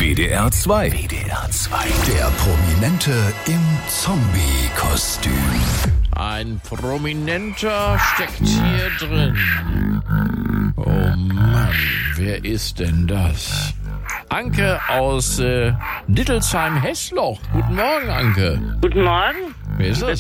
WDR 2. WDR 2. Der Prominente im Zombie-Kostüm. Ein Prominenter steckt hier drin. Oh Mann, wer ist denn das? Anke aus Dittelsheim-Hessloch. Guten Morgen, Anke. Guten Morgen. Wer ist das?